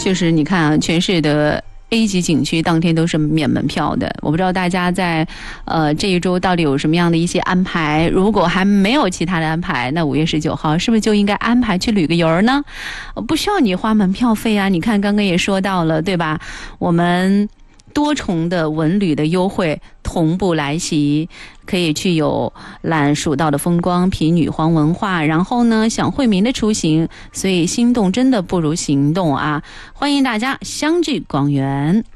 就是你看啊，全市的A 级景区当天都是免门票的，我不知道大家在这一周到底有什么样的一些安排。如果还没有其他的安排，那5月19号是不是就应该安排去旅个游呢？不需要你花门票费啊。你看刚刚也说到了，对吧？我们多重的文旅的优惠同步来袭，可以去有览蜀道的风光，品女皇文化，然后呢享惠民的出行，所以心动真的不如行动啊！欢迎大家相聚广园。